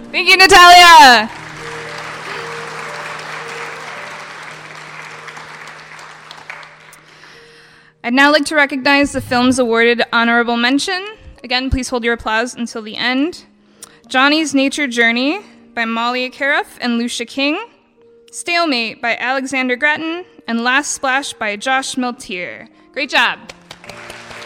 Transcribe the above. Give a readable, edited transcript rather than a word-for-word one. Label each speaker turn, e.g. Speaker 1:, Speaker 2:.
Speaker 1: Thank you, Natalia. I'd now like to recognize the films awarded honorable mention. Again, please hold your applause until the end. Johnny's Nature Journey by Molly Cariff and Lucia King. Stalemate by Alexander Grattan. And Last Splash by Josh Meltier. Great job.